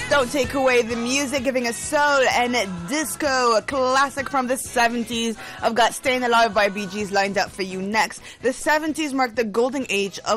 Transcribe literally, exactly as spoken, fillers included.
Don't take away the music, giving us soul and disco, a classic from the seventies. I've got Staying Alive by Bee Gees lined up for you next. The seventies marked the golden age of